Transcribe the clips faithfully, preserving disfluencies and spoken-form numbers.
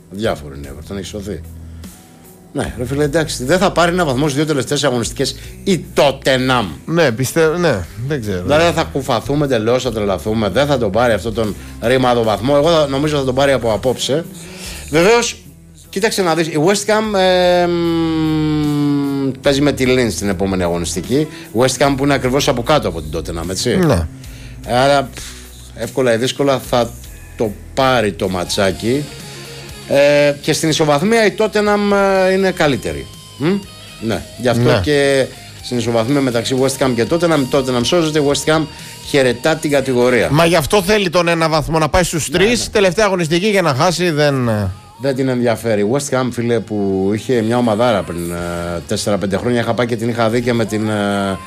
Διάφοροι είναι, τον έχει σωθεί. Ναι, ρε φίλε, εντάξει, δεν θα πάρει ένα βαθμό στις δύο τελευταίες αγωνιστικές η Tottenham. Ναι, πιστεύω, ναι, δεν ξέρω. Δηλαδή θα κουφαθούμε τελώς, θα τρελαθούμε, δεν θα τον πάρει αυτόν τον ρήμαδο βαθμό. Εγώ νομίζω θα τον πάρει από απόψε. Βεβαίως, κοίταξε να δεις, η West Ham ε, μ, παίζει με τη Linz στην επόμενη αγωνιστική. Η West Ham που είναι ακριβώς από κάτω από την Tottenham, έτσι. Ναι. Άρα εύκολα ή δύσκολα θα το πάρει το ματσάκι. Ε, και στην ισοβαθμία η Tottenham είναι καλύτερη. Μ? Ναι, γι' αυτό ναι. Και στην ισοβαθμία μεταξύ West Ham και Tottenham, η Tottenham σώζεται, η West Ham χαιρετά την κατηγορία. Μα γι' αυτό θέλει τον ένα βαθμό να πάει στους ναι, τρεις, ναι. Τελευταία αγωνιστική για να χάσει δεν... Δεν την ενδιαφέρει. Η West Ham, φίλε, που είχε μια ομαδάρα πριν τέσσερα πέντε χρόνια, είχα πάει και την είχα δει και με την...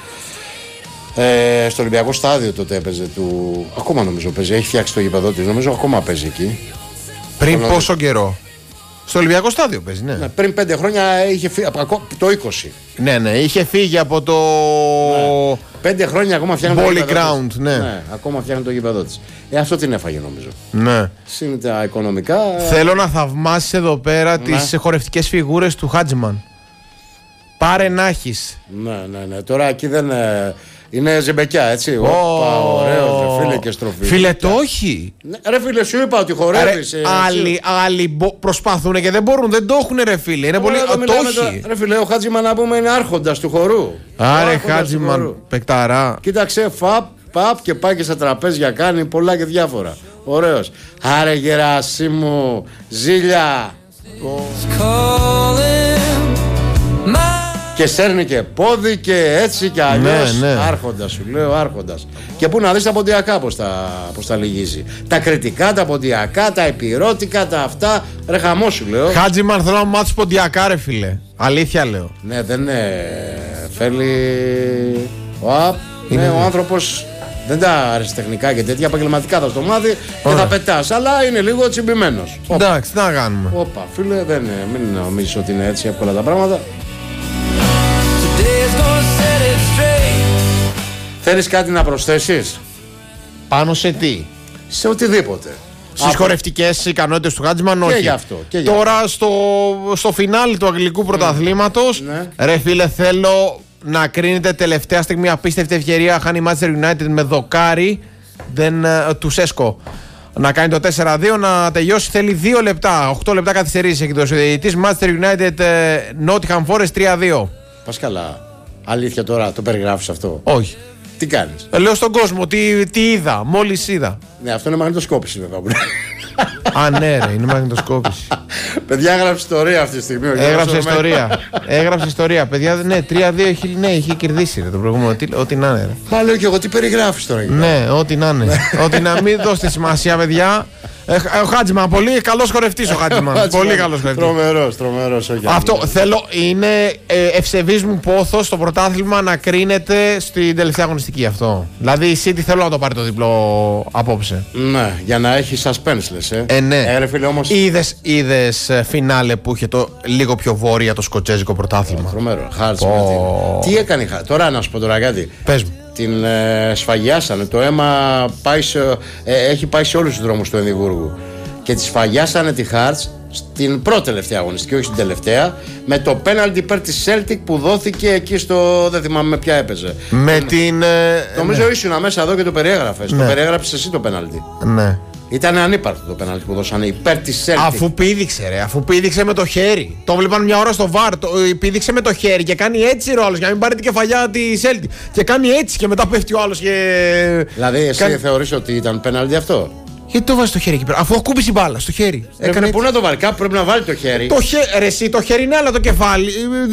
Ε, στο Ολυμπιακό στάδιο τότε έπαιζε του... Ακόμα νομίζω παίζει, έχει φτιάξει το γήπεδο της, νομίζω ακόμα παίζει εκεί. Πριν Τον πόσο καιρό? Στο Ολυμπιακό στάδιο παίζει, ναι. ναι πριν πέντε χρόνια είχε φύγει, το είκοσι. Ναι, ναι, είχε φύγει από το... Ναι. Πέντε χρόνια ακόμα φτιάχνει το γήπεδο ground, της. Ναι. ναι, ακόμα φτιάχνει το γήπεδο της. Ε, αυτό την έφαγε νομίζω. Ναι. Συν τα οικονομικά. Θέλω να θαυμάσεις εδώ πέρα ναι. τις χορευτικές φιγούρες του Χάτζιμαν. Πάρε να έχεις. Ναι, ναι, ναι. Τώρα εκεί δεν... Είναι ζεμπεκιά, έτσι. Ωπα, oh. Ωραίο, ρε φίλε, και στροφή. Φίλε, το όχι. Ναι, ρε φίλε, σου είπα ότι χορεύεις. Ε, άλλοι άλλοι προσπαθούν και δεν μπορούν, δεν το έχουν, ρε φίλε. Είναι πολύ. Το όχι. Ρε φίλε, ο Χάτζιμαν να πούμε είναι άρχοντας του χορού. Άρε, Χάτζιμαν, παικταρά. Κοίταξε, φαπ, παπ και πάει και στα τραπέζια, κάνει πολλά και διάφορα. Ωραίος. Άρε, Γεράσιμου, ζήλια. Και σέρνει και πόδι και έτσι και αλλιώς. Ναι, ναι. Άρχοντας, σου λέω, άρχοντας. Και πού να δεις τα ποντιακά πως τα, πως τα λυγίζει. Τα κριτικά, τα ποντιακά, τα επιρώτικα, τα αυτά. Ρε χαμό σου λέω. Χάτζιμαν, θέλω να μάθεις ποντιακά, ρε φίλε. Αλήθεια λέω. Ναι, δεν είναι. Θέλει. Ο, ναι, ο άνθρωπος δεν τα αρέσει τεχνικά και τέτοια. Επαγγελματικά θα στο μάθει και θα πετάς. Αλλά είναι λίγο τσιμπημένος. Εντάξει, τι να κάνουμε. Όπα, φίλε, δεν είναι. Μην νομίζεις ότι είναι έτσι εύκολα τα πράγματα. Θέλεις κάτι να προσθέσεις? Πάνω σε τι? Σε οτιδήποτε. Στις χορευτικές ικανότητες του Χάτζιμαν, όχι. Και γι' αυτό, και γι' Τώρα αυτό. στο, στο φινάλι του αγγλικού πρωταθλήματος, ναι. Ρε φίλε, θέλω να κρίνετε τελευταία στιγμή απίστευτη ευκαιρία. Χάνει η Manchester United με δοκάρι δεν, του Σέσκο. Να κάνει το τέσσερα δύο, να τελειώσει. Θέλει δύο λεπτά. οκτώ λεπτά καθυστερήσεις έχει δώσει ο διαιτητής. Manchester United, Nottingham Forest τρία δύο. Πας καλά. Αλήθεια τώρα, το περιγράφεις αυτό? Όχι. Τι κάνεις? Ε, λέω στον κόσμο τι, τι είδα, μόλις είδα. Ναι, αυτό είναι μαγνητοσκόπηση βέβαια. Α, ναι, ρε, είναι μαγνητοσκόπηση. Παιδιά, έγραψε ιστορία αυτή τη στιγμή. Έγραψε ιστορία. Έγραψε ιστορία. Παιδιά, ναι, τρία δύο έχει, ναι, είχε κερδίσει ρε, το προηγούμενο. Τι, ό,τι να είναι. Ρε. Μα λέω και εγώ, τι περιγράφεις τώρα? Ναι, ό,τι να είναι. Ότι να μην δώσετε σημασία, παιδιά. Ε, ο Χάτζιμαν, πολύ καλός χορευτής ο Χάτζιμαν. Πολύ καλός χορευτής. Τρομερός, τρομερός. Αυτό θέλω, είναι ε, ευσεβής μου πόθος στο πρωτάθλημα να κρίνεται στην τελευταία αγωνιστική αυτό. Δηλαδή η City θέλω να το πάρει το διπλό απόψε. Ναι, για να έχει suspense λες, ε. Ε, ναι. Ε, ρε, φίλε, όμως... Είδες, είδες φινάλε που είχε το λίγο πιο βόρεια το σκοτσέζικο πρωτάθλημα. Τρομερό. Oh. Τι έκανε η Χάρτς? Τώρα να σου πω τώρα κάτι. Πες μου. Την ε, σφαγιάσανε. Το αίμα πάει σε, ε, έχει πάει σε όλους τους δρόμους του Εδιμβούργου. Και τη σφαγιάσανε τη Χάρτς στην πρώτη τελευταία αγωνιστική, όχι στην τελευταία, με το πέναλτι υπέρ της Celtic που δόθηκε εκεί στο. Δεν θυμάμαι ποια έπαιζε. Με ε, την. Ε, νομίζω ναι. ήσουν μέσα εδώ και το περιέγραφες. Ναι. Το περιέγραψες εσύ το πέναλτι. Ναι. Ήταν ανύπαρκτο το πέναλτι που δώσανε υπέρ της Celtic. Αφού πήδηξε, ρε, αφού πήδηξε με το χέρι. Το βλέπαν μια ώρα στο βαρ. Το, πήδηξε με το χέρι και κάνει έτσι ο άλλος για να μην πάρει την κεφαλιά τη Celtic. Και κάνει έτσι και μετά πέφτει ο άλλος. Και... Δηλαδή, εσύ κάνει... θεωρείς ότι ήταν πέναλτι αυτό? Γιατί το βάζει στο χέρι εκεί πέρα? Αφού ακούμπησε η μπάλα στο χέρι. Έκανε πού να το βάλει? Κάπου πρέπει να βάλει το χέρι. Το χέρι, ρε, εσύ, το χέρι είναι άλλο, το κεφάλι.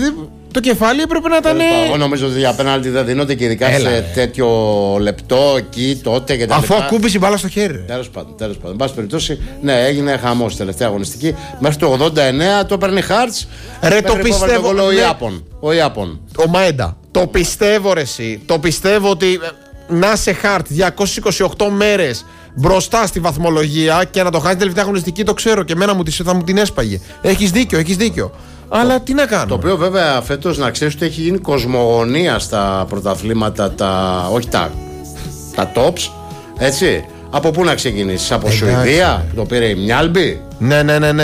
Το κεφάλι έπρεπε να ήταν. Εγώ νομίζω ότι για πέναλτι δεν δίνονται και ειδικά Έλα, σε ρε. τέτοιο λεπτό εκεί, τότε και τα Αφού λεπτά. ακούμπησε η μπάλα στο χέρι. Τέλος πάντων, τέλος πάντων. Εν πάση περιπτώσει, ναι, έγινε χαμός τελευταία αγωνιστική. Μέχρι το ογδόντα εννέα το παίρνει Χάρτς. Ρε, το πιστεύω. Το ναι. ο Ιάπων. Ο Ιάπων. Ο Μαέντα. Το πιστεύω, ρε, εσύ. Το πιστεύω ότι να σε Χάρτ διακόσιες είκοσι οκτώ μέρες μπροστά στη βαθμολογία και να το χάσει τελευταία αγωνιστική, το ξέρω και εμένα μου, θα μου την έσπαγε. Έχεις δίκιο, έχεις δίκιο. Αλλά τι να κάνουμε. Το οποίο βέβαια φέτος να ξέρεις ότι έχει γίνει κοσμογονία στα πρωταθλήματα, τα, όχι τα, τα tops, έτσι. Από πού να ξεκινήσεις? Από Σουηδία, που το πήρε η Μιάλμπι. Ναι, ναι, ναι, ναι.